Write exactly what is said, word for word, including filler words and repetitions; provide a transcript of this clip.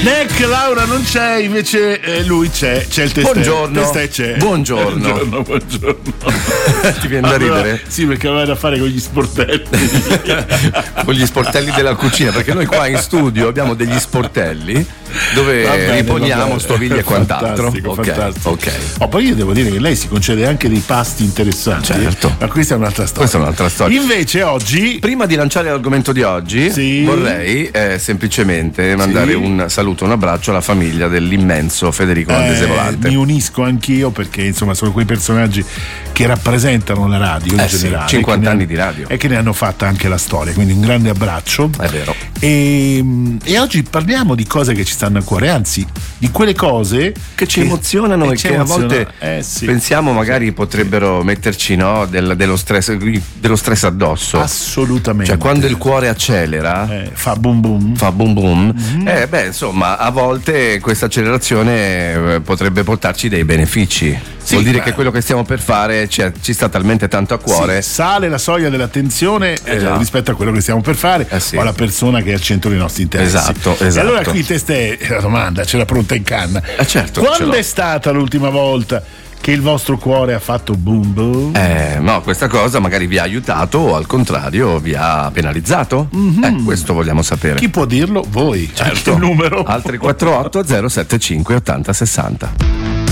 Neck, Laura non c'è, invece eh, lui c'è, c'è il testè. Buongiorno. Testè c'è. Buongiorno. Buongiorno, buongiorno. Ti viene da Allora, ridere? sì, perché aveva da fare con gli sportelli. Con gli sportelli della cucina, perché noi qua in studio abbiamo degli sportelli dove Va bene, riponiamo va bene. stoviglie e quant'altro. Fantastico, Ok, fantastico. ok. Oh, poi io devo dire che lei si concede anche dei pasti interessanti. Certo. Ma questa è un'altra storia. Questa è un'altra storia. Invece oggi, Prima di lanciare l'argomento di oggi, Sì. vorrei eh, semplicemente mandare Sì. un saluto, un abbraccio alla famiglia dell'immenso Federico Valdese eh, Volante. mi unisco anch'io, perché insomma sono quei personaggi che rappresentano la radio in Eh sì, generale. cinquanta che ne- anni di radio. E che ne hanno fatta anche la storia, quindi un grande abbraccio. È vero. E, e oggi parliamo di cose che ci stanno a cuore, anzi di quelle cose Che ci emozionano che e ci che a emozionano. volte Eh, sì. pensiamo magari potrebbero metterci, no, del- dello stress dello stress addosso. Assolutamente. Cioè quando il cuore accelera, Eh, fa boom boom. fa boom boom, Mm-hmm. eh, beh insomma a volte questa accelerazione eh, potrebbe portarci dei benefici. Sì, Vuol dire beh. che quello che stiamo per fare ci, ci sta talmente tanto a cuore. Sì, sale la soglia dell'attenzione eh, Esatto. rispetto a quello che stiamo per fare Eh sì. o alla persona che è al centro dei nostri interessi. Esatto, E esatto. allora qui testè la domanda, ce l'ha pronta in canna. Eh, certo, ce Quando l'ho. è stata l'ultima volta che il vostro cuore ha fatto boom boom? Eh, no, questa cosa magari vi ha aiutato o al contrario vi ha penalizzato? Eh, questo vogliamo sapere. Chi può dirlo? Voi. Certo. Il numero. Altri quattro otto zero sette cinque ottanta sessanta.